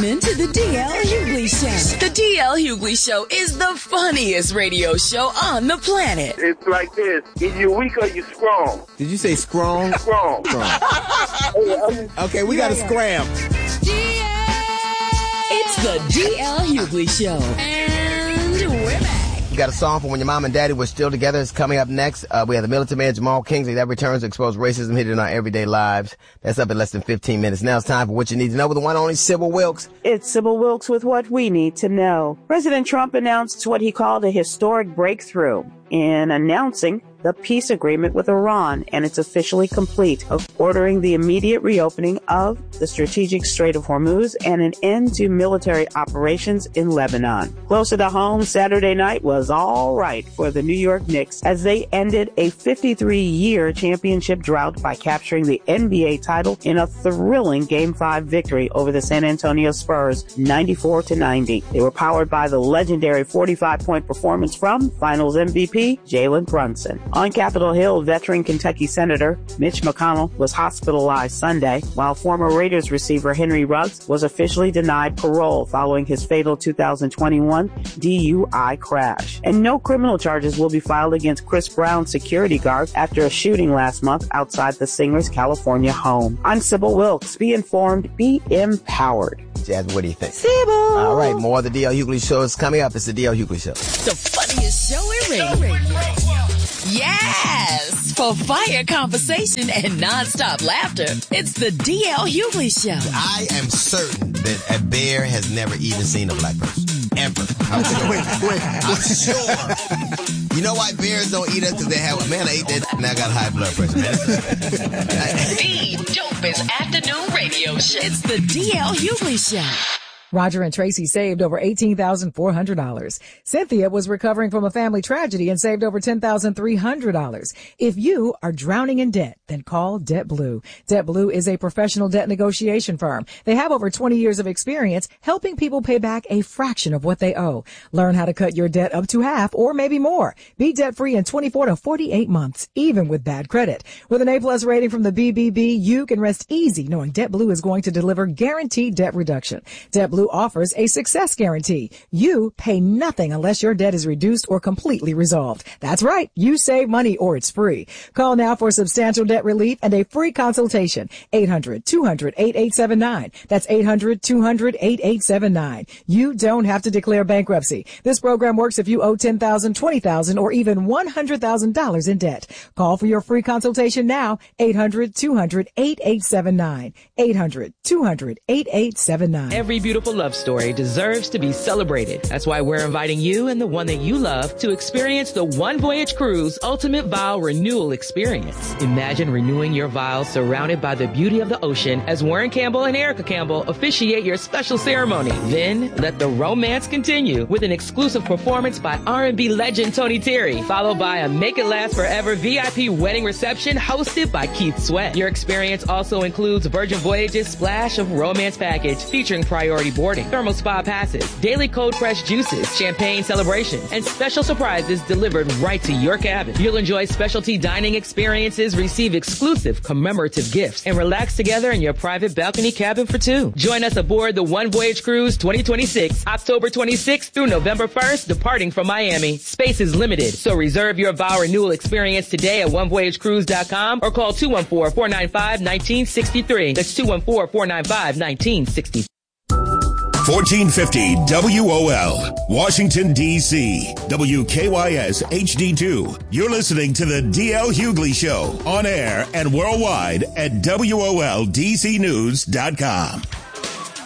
listening to the D.L. Hughley Show. The D.L. Hughley Show is the funniest radio show on the planet. It's like this. Either you weak or you strong. Did you say strong? Strong. Okay, we got to scram. It's the D.L. Hughley Show. And we're back. We got a song for when your mom and daddy were still together. It's coming up next. We have the military man, Jamal Kingsley, that returns to expose racism hidden in our everyday lives. That's up in less than 15 minutes. Now it's time for what you need to know with the one and only Sybil Wilkes. It's Sybil Wilkes with what we need to know. President Trump announced what he called a historic breakthrough in announcing the peace agreement with Iran, and it's officially complete, of ordering the immediate reopening of the strategic Strait of Hormuz and an end to military operations in Lebanon. Closer to home, Saturday night was all right for the New York Knicks as they ended a 53-year championship drought by capturing the NBA title in a thrilling Game 5 victory over the San Antonio Spurs, 94-90. They were powered by the legendary 45-point performance from Finals MVP Jalen Brunson. On Capitol Hill, veteran Kentucky Senator Mitch McConnell was hospitalized Sunday, while former Raiders receiver Henry Ruggs was officially denied parole following his fatal 2021 DUI crash. And no criminal charges will be filed against Chris Brown's security guard after a shooting last month outside the singer's California home. I'm Sybil Wilkes. Be informed, be empowered. Jasmine, what do you think? Sybil! All right, more of the D.L. Hughley Show is coming up. It's the D.L. Hughley Show. The funniest show in radio. Yes! For fire conversation and nonstop laughter, it's the D.L. Hughley Show. I am certain that a bear has never even seen a black person. Ever. I'm sure. You know why bears don't eat us? Because they have, man, I ate that and I got high blood pressure, man. The dopest afternoon radio show. It's the D.L. Hughley Show. Roger and Tracy saved over $18,400. Cynthia was recovering from a family tragedy and saved over $10,300. If you are drowning in debt, then call DebtBlue. DebtBlue is a professional debt negotiation firm. They have over 20 years of experience helping people pay back a fraction of what they owe. Learn how to cut your debt up to half or maybe more. Be debt-free in 24 to 48 months, even with bad credit. With an A+ rating from the BBB, you can rest easy knowing DebtBlue is going to deliver guaranteed debt reduction. DebtBlue offers a success guarantee. You pay nothing unless your debt is reduced or completely resolved. That's right. You save money or it's free. Call now for substantial debt relief and a free consultation. 800-200-8879. That's 800-200-8879. You don't have to declare bankruptcy. This program works if you owe $10,000, $20,000, or even $100,000 in debt. Call for your free consultation now. 800-200-8879. 800-200-8879. Every beautiful love story deserves to be celebrated. That's why we're inviting you and the one that you love to experience the One Voyage Cruise Ultimate Vow Renewal Experience. Imagine renewing your vows surrounded by the beauty of the ocean as Warren Campbell and Erica Campbell officiate your special ceremony. Then let the romance continue with an exclusive performance by R&B legend Tony Terry, followed by a Make It Last Forever VIP wedding reception hosted by Keith Sweat. Your experience also includes Virgin Voyage's Splash of Romance package featuring priority boarding, thermal spa passes, daily cold fresh juices, champagne celebration, and special surprises delivered right to your cabin. You'll enjoy specialty dining experiences, receive exclusive commemorative gifts, and relax together in your private balcony cabin for two. Join us aboard the One Voyage Cruise 2026, October 26th through November 1st, departing from Miami. Space is limited, so reserve your vow renewal experience today at onevoyagecruise.com or call 214-495-1963. That's 214-495-1963. 1450 WOL, Washington, D.C. WKYS HD2. You're listening to the D.L. Hughley Show on air and worldwide at WOLDCnews.com.